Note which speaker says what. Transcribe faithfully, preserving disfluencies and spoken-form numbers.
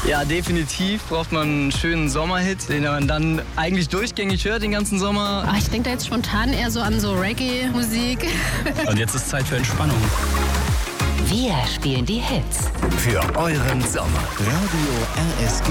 Speaker 1: Ja, definitiv braucht man einen schönen Sommerhit, den man dann eigentlich durchgängig hört den ganzen Sommer.
Speaker 2: Ach, ich denke da jetzt spontan eher so an so Reggae-Musik.
Speaker 3: Und jetzt ist Zeit für Entspannung.
Speaker 4: Wir spielen die Hits.
Speaker 5: Für euren Sommer. Radio R S G.